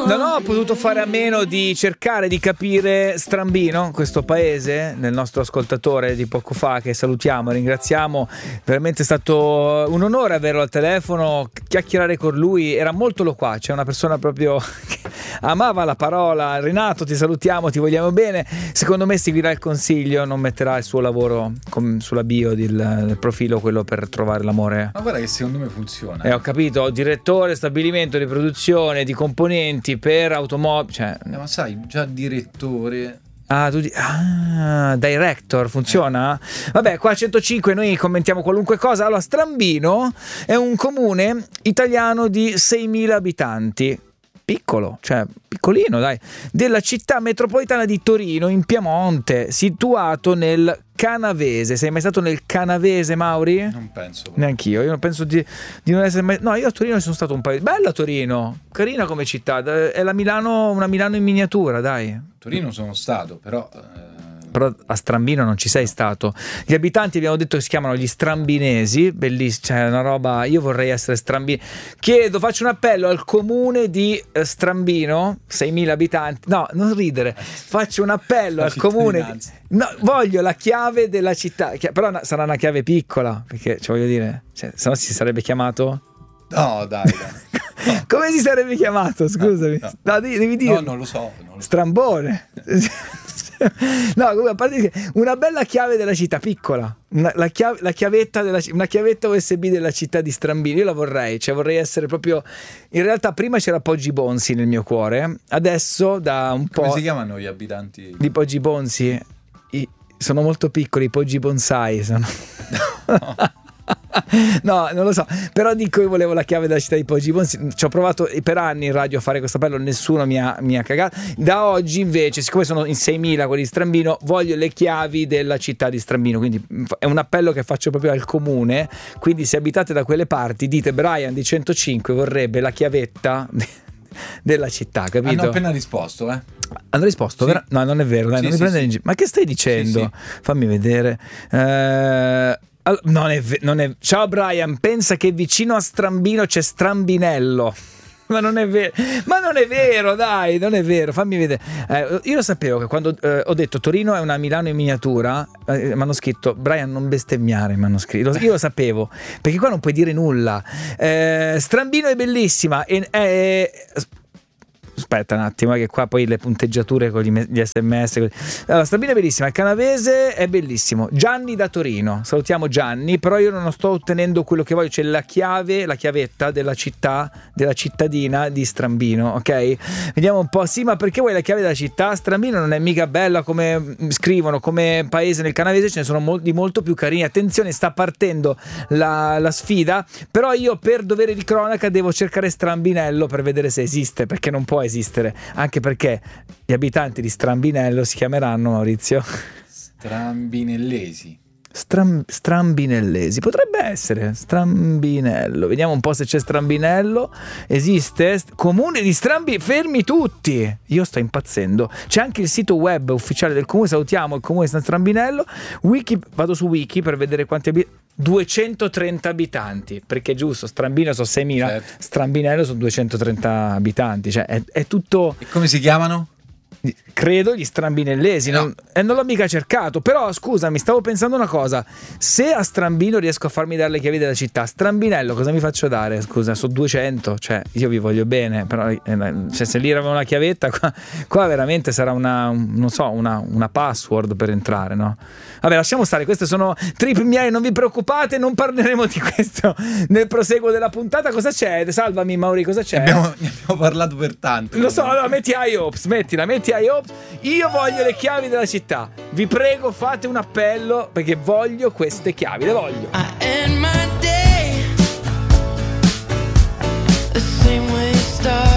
Non ho potuto fare a meno di cercare di capire Strambino, questo paese, nel nostro ascoltatore di poco fa, che salutiamo e ringraziamo. Veramente è stato un onore averlo al telefono, chiacchierare con lui, era molto loquace, è una persona proprio che amava la parola. Renato, ti salutiamo, ti vogliamo bene. Secondo me seguirà il consiglio, non metterà il suo lavoro sulla bio del profilo, quello per trovare l'amore. Ma guarda che secondo me funziona. Ho capito, direttore stabilimento di produzione di componenti per automobili, cioè... ma sai, già direttore... Director, funziona? Vabbè, qua a 105 noi commentiamo qualunque cosa. Allora, Strambino è un comune italiano di 6.000 abitanti. Piccolo, cioè piccolino, dai, della città metropolitana di Torino, in Piemonte, situato nel Canavese. Sei mai stato nel Canavese, Mauri? Non penso. Neanch'io, io non penso di non essere mai... No, io a Torino sono stato un paio. Bella Torino, carina come città, è una Milano in miniatura, dai. Torino sono stato, però a Strambino non ci sei stato. Gli abitanti abbiamo detto che si chiamano gli strambinesi, bellissimo, cioè una roba, io vorrei essere strambino. Faccio un appello al comune di Strambino, 6.000 abitanti, no, non ridere, faccio un appello al comune, no, voglio la chiave della città, però sarà una chiave piccola, perché cioè, voglio dire, se no si sarebbe chiamato... No, dai. Come si sarebbe chiamato, scusami? No, devi dire. No, non lo so. Strambone. No, a parte una bella chiave della città piccola, la chiavetta una chiavetta USB della città di Strambino. Io la vorrei, cioè vorrei essere proprio. In realtà prima c'era Poggi Bonsi nel mio cuore, adesso da un po'. Come si chiamano gli abitanti di Poggi Bonsi? Sono molto piccoli, i Poggi Bonsai sono. No, non lo so, però dico, io volevo la chiave della città di Poggi Bonsi. Ci ho provato per anni in radio a fare questo appello, nessuno mi ha cagato. Da oggi invece, siccome sono in 6.000 quelli di Strambino, voglio le chiavi della città di Strambino, quindi è un appello che faccio proprio al comune. Quindi se abitate da quelle parti, dite Brian di 105 vorrebbe la chiavetta della città, capito? Hanno appena risposto, Hanno risposto? Sì. No, non è vero, dai, sì, non mi prendere in giro. Ma che stai dicendo? Sì. Fammi vedere. Non è. Ciao Brian, pensa che vicino a Strambino c'è Strambinello. Ma non è vero, dai, non è vero, fammi vedere. Io lo sapevo che quando ho detto Torino è una Milano in miniatura, mi hanno scritto Brian non bestemmiare, mi hanno scritto. Io lo sapevo, perché qua non puoi dire nulla. Strambino è bellissima. Aspetta un attimo, che qua poi le punteggiature con gli SMS. Allora, Strambino è bellissima, il Canavese è bellissimo. Gianni da Torino, salutiamo Gianni, però io non sto ottenendo quello che voglio, c'è la chiavetta della città, della cittadina di Strambino, ok? Vediamo un po', sì, ma perché vuoi la chiave della città? Strambino non è mica bella come scrivono, come paese. Nel Canavese ce ne sono di molto più carini. Attenzione, sta partendo la sfida, però io per dovere di cronaca devo cercare Strambinello per vedere se esiste, perché non può esistere, anche perché gli abitanti di Strambinello si chiameranno, Maurizio, Strambinellesi. Strambinellesi, potrebbe essere Strambinello. Vediamo un po' se c'è Strambinello. Esiste? Comune di Strambinello, fermi tutti, io sto impazzendo. C'è anche il sito web ufficiale del comune, salutiamo il comune di Strambinello. Vado su Wiki per vedere quanti abitanti. 230 abitanti, perché è giusto, Strambino sono 6.000, certo. Strambinello sono 230 abitanti, cioè è tutto. E come si chiamano? Credo gli strambinellesi, no. Non l'ho mica cercato. Però scusami, stavo pensando una cosa: se a Strambino riesco a farmi dare le chiavi della città, Strambinello cosa mi faccio dare? Scusa, sono 200, cioè io vi voglio bene, però cioè, se lì avevamo una chiavetta, qua veramente sarà una password per entrare, no? Vabbè, lasciamo stare, queste sono trip miei, non vi preoccupate, non parleremo di questo nel proseguo della puntata. Cosa c'è? Salvami Mauri, cosa c'è? Ne abbiamo parlato per tanto. Lo so, allora metti iOps, metti iOps. Io voglio le chiavi della città. Vi prego, fate un appello, perché voglio queste chiavi, le voglio. I end my day the same way it started.